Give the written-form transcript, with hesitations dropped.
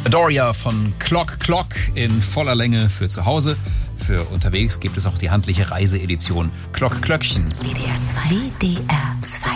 Adoria von Clock in voller Länge für zu Hause. Für unterwegs gibt es auch die handliche Reiseedition Clock Klöckchen. WDR 2. WDR 2.